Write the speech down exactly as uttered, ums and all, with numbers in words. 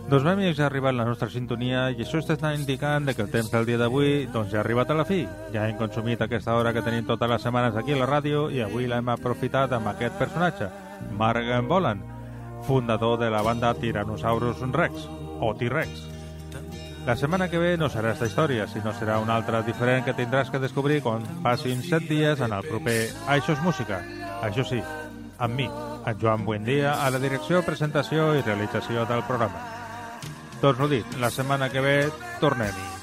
Doncs bé, amics, ja ha arribat la nostra sintonia i això està indicant que el temps del dia d'avui doncs, ja ha arribat a la fi. Ja hem consumit aquesta hora que tenim totes les setmanes aquí a la ràdio i avui l'hem aprofitat amb aquest personatge, Mark Bolan, fundador de la banda Tyrannosaurus Rex, o T-Rex. La setmana que ve no serà esta història, sinó serà una altra diferent que tindràs que descobrir quan passin set dies en el proper Això és Música. Això sí, amb mi, en Joan Buendia, a la direcció, presentació i realització del programa. Doncs ho dit, la setmana que ve tornem-hi.